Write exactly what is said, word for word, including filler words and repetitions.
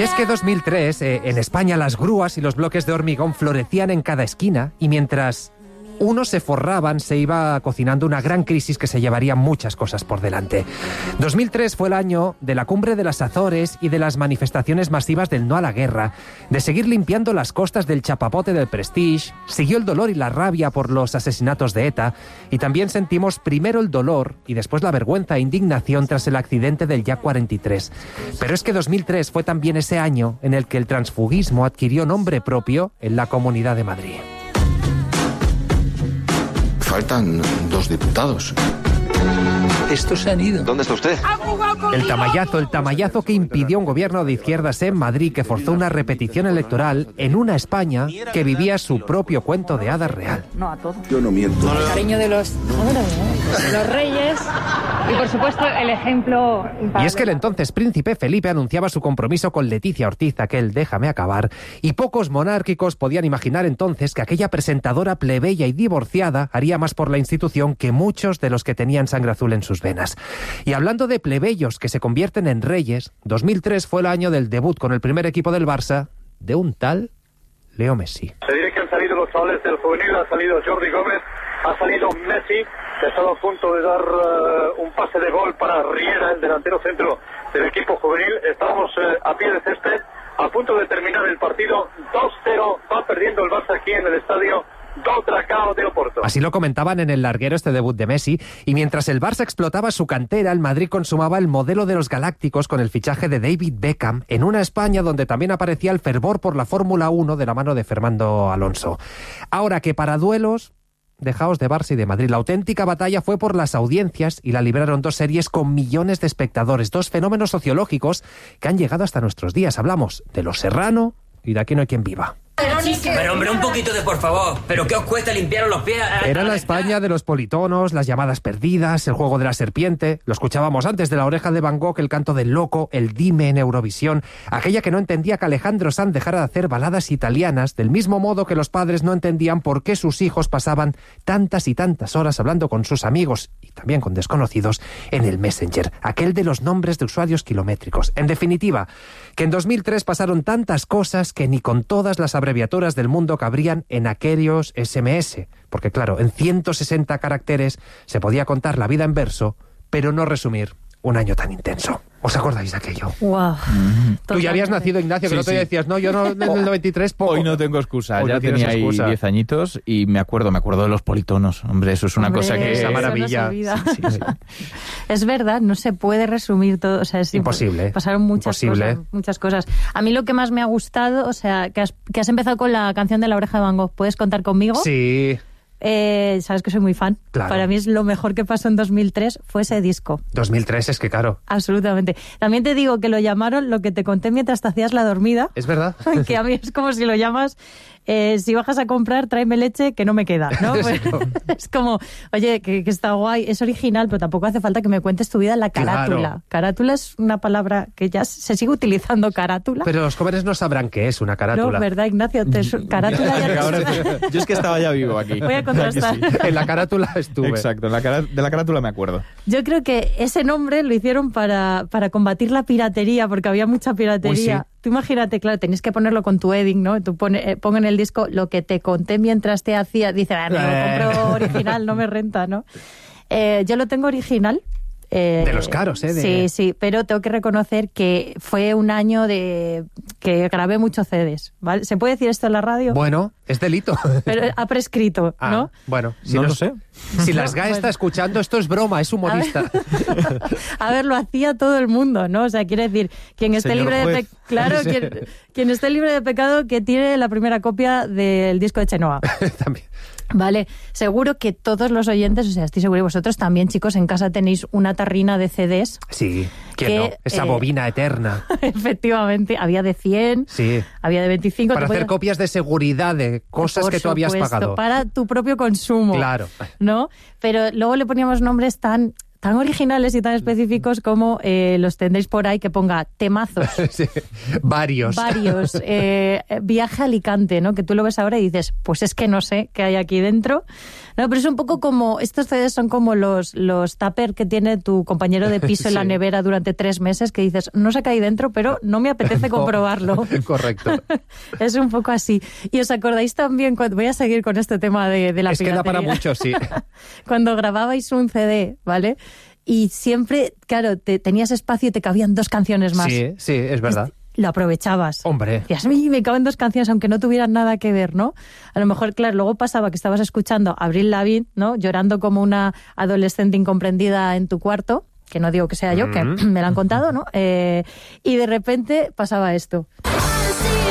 es que dos mil tres, eh, en España, las grúas y los bloques de hormigón florecían en cada esquina y mientras unos se forraban, se iba cocinando una gran crisis que se llevaría muchas cosas por delante. dos mil tres fue el año de la cumbre de las Azores y de las manifestaciones masivas del no a la guerra, de seguir limpiando las costas del chapapote del Prestige, siguió el dolor y la rabia por los asesinatos de ETA y también sentimos primero el dolor y después la vergüenza e indignación tras el accidente del Yak cuarenta y tres. Pero es que dos mil tres fue también ese año en el que el transfugismo adquirió nombre propio en la Comunidad de Madrid. Faltan dos diputados. Estos se han ido. ¿Dónde está usted? El tamallazo, el tamallazo que impidió un gobierno de izquierdas en Madrid que forzó una repetición electoral en una España que vivía su propio cuento de hadas real. No a todo. Yo no miento. El cariño de los, de los reyes y, por supuesto, el ejemplo... Y es que el entonces príncipe Felipe anunciaba su compromiso con Leticia Ortiz, aquel déjame acabar, y pocos monárquicos podían imaginar entonces que aquella presentadora plebeya y divorciada haría más por la institución que muchos de los que tenían sangre azul en sus venas. Y hablando de plebeyos que se convierten en reyes, dos mil tres fue el año del debut con el primer equipo del Barça de un tal Leo Messi. Se diré que han salido los chavales del juvenil, ha salido Jordi Gómez, ha salido Messi, que estaba a punto de dar uh, un pase de gol para Riera, el delantero centro del equipo juvenil. Estamos uh, a pie de césped, a punto de terminar el partido. dos cero, va perdiendo el Barça aquí en el estadio do Dragao de Oporto. Así lo comentaban en el larguero este debut de Messi, y mientras el Barça explotaba su cantera, el Madrid consumaba el modelo de los galácticos con el fichaje de David Beckham en una España donde también aparecía el fervor por la Fórmula uno de la mano de Fernando Alonso. Ahora que para duelos, dejaos de Barça y de Madrid. La auténtica batalla fue por las audiencias y la libraron dos series con millones de espectadores, dos fenómenos sociológicos que han llegado hasta nuestros días. Hablamos de Los Serrano y de Aquí no hay quien viva. Pero hombre, un poquito de por favor. ¿Pero qué os cuesta limpiaros los pies? Era la España de los politonos, las llamadas perdidas, el juego de la serpiente. Lo escuchábamos antes de La Oreja de Van Gogh, el canto del loco, el dime en Eurovisión. Aquella que no entendía que Alejandro Sanz dejara de hacer baladas italianas, del mismo modo que los padres no entendían por qué sus hijos pasaban tantas y tantas horas hablando con sus amigos y también con desconocidos en el Messenger, aquel de los nombres de usuarios kilométricos. En definitiva, que en dos mil tres pasaron tantas cosas que ni con todas las abreviaturas del mundo cabrían en aquellos ese eme ese. Porque claro, en ciento sesenta caracteres se podía contar la vida en verso, pero no resumir un año tan intenso. ¿Os acordáis de aquello? Wow. Mm-hmm. Tú ya habías nacido, Ignacio, que sí, no te sí. decías, no, yo no, en el noventa y tres poco. Hoy no tengo excusa, Hoy ya no tienes tenía ahí excusa. diez añitos y me acuerdo, me acuerdo de los politonos. Hombre, eso es una Hombre, cosa que... esa eso maravilla. no se olvida. Sí, sí, sí. Es verdad, no se puede resumir todo, o sea, es Imposible. Pasaron muchas Imposible. cosas, muchas cosas. A mí lo que más me ha gustado, o sea, que has, que has empezado con la canción de La Oreja de Van Gogh. ¿Puedes contar conmigo? Sí, Eh, sabes que soy muy fan. Claro. Para mí es lo mejor que pasó en dos mil tres, fue ese disco. dos mil tres es que claro. Absolutamente. También te digo que lo llamaron Lo que te conté mientras te hacías la dormida. Es verdad. Que a mí es como si lo llamas, eh, si bajas a comprar, tráeme leche que no me queda, ¿no? Pues, es como, oye, que, que está guay, es original, pero tampoco hace falta que me cuentes tu vida en la carátula. Claro. Carátula es una palabra que ya se sigue utilizando, carátula. Pero los jóvenes no sabrán qué es una No, carátula. ¿verdad, Ignacio? Te su- carátula ya Ahora- te- yo es que estaba ya vivo aquí. Voy a contrastar. ¿A que sí? En la carátula estuve. Exacto, en la cara- de la carátula me acuerdo. Yo creo que ese nombre lo hicieron para, para combatir la piratería, porque había mucha piratería. Uy, sí. Tú imagínate, claro, tenías que ponerlo con tu Edding, ¿no? Tú pone, eh, pon en el disco Lo que te conté mientras te hacía. Dice, ah, me lo compro original, no me renta, ¿no? Eh, yo lo tengo original. Eh, De los caros, ¿eh? De... Sí, sí, pero tengo que reconocer que fue un año de que grabé muchos ce des, ¿vale? ¿Se puede decir esto en la radio? Bueno, es delito. Pero ha prescrito, Ah, ¿no? bueno, si No lo nos- sé. Si las G A E está Bueno. escuchando, esto es broma, es humorista. A ver, lo hacía todo el mundo, ¿no? O sea, quiere decir, quien esté Señor libre de juez. pe- claro, Sí. quien, quien esté libre de pecado que tire la primera copia del disco de Chenoa. También. Vale, seguro que todos los oyentes, o sea, estoy seguro, y vosotros también, chicos, en casa tenéis una tarrina de ce des. Sí, ¿quién Que, no? Esa eh, bobina eterna. Efectivamente, había de cien, Sí. había de veinticinco. Para te hacer podías- copias de seguridad de cosas Por que tú habías supuesto, pagado. para tu propio consumo. Claro. ¿No? Pero luego le poníamos nombres tan tan originales y tan específicos como eh, los tendréis por ahí, que ponga temazos. Sí, varios. Varios. Eh, viaje a Alicante, ¿no? Que tú lo ves ahora y dices, pues es que no sé qué hay aquí dentro. No, pero es un poco como, estos C Ds son como los, los tupper que tiene tu compañero de piso sí. en la nevera durante tres meses, que dices, no sé qué hay dentro, pero no me apetece no, comprobarlo. Correcto. Es un poco así. Y os acordáis también, cuando, voy a seguir con este tema de, de la es piratería. Es que da para mucho, sí. Cuando grababais un C D, ¿vale? Y siempre, claro, te, tenías espacio y te cabían dos canciones más. Sí, sí, es verdad. Lo aprovechabas. Hombre. Decías, me caben dos canciones, aunque no tuvieran nada que ver, ¿no? A lo mejor, claro, luego pasaba que estabas escuchando a Avril Lavigne, ¿no? Llorando como una adolescente incomprendida en tu cuarto, que no digo que sea yo, mm. que me lo han contado, ¿no? Eh, y de repente pasaba esto.